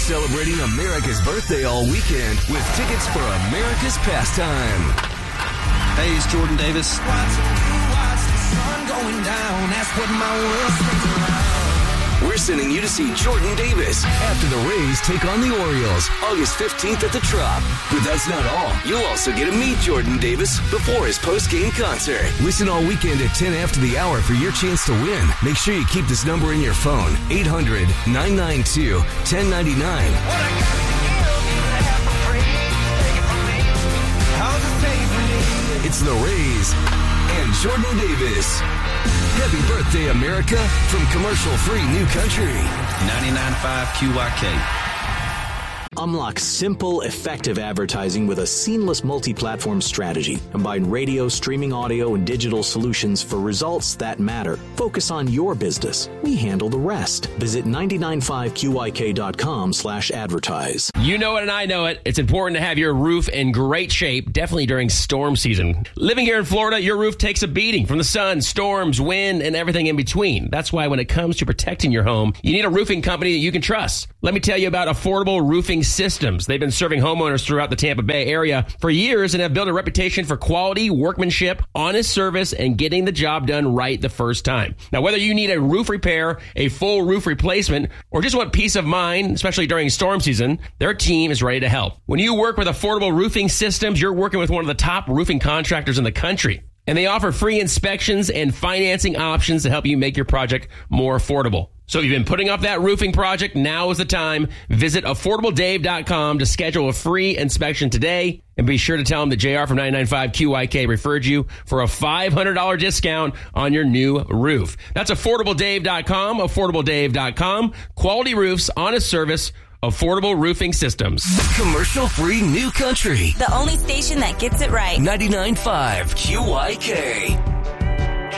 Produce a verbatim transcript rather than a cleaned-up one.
Celebrating America's birthday all weekend with tickets for America's pastime. Hey, it's Jordan Davis. Watch, watch the sun going down. That's what my world spins around. We're sending you to see Jordan Davis after the Rays take on the Orioles August fifteenth at the Trop. But that's not all. You'll also get to meet Jordan Davis before his post-game concert. Listen all weekend at ten after the hour for your chance to win. Make sure you keep this number in your phone, eight hundred, nine nine two, one oh nine nine. It's the Rays and Jordan Davis. Happy birthday, America, from commercial-free New Country. ninety-nine point five Q Y K. Unlock simple, effective advertising with a seamless multi-platform strategy. Combine radio, streaming audio, and digital solutions for results that matter. Focus on your business. We handle the rest. Visit nine nine five Q Y K dot com slash advertise. You know it and I know it. It's important to have your roof in great shape, definitely during storm season. Living here in Florida, your roof takes a beating from the sun, storms, wind, and everything in between. That's why when it comes to protecting your home, you need a roofing company that you can trust. Let me tell you about Affordable Roofing Systems. They've been serving homeowners throughout the Tampa Bay area for years and have built a reputation for quality, workmanship, honest service, and getting the job done right the first time. Now, whether you need a roof repair, a full roof replacement, or just want peace of mind, especially during storm season, their team is ready to help. When you work with Affordable Roofing Systems, you're working with one of the top roofing contractors in the country. And they offer free inspections and financing options to help you make your project more affordable. So if you've been putting off that roofing project, now is the time. Visit affordable dave dot com to schedule a free inspection today. And be sure to tell them that J R from nine nine five Q Y K referred you for a five hundred dollars discount on your new roof. That's affordable dave dot com, affordable dave dot com. Quality roofs, honest service, Affordable Roofing Systems. Commercial-free New Country. The only station that gets it right. ninety-nine point five Q Y K.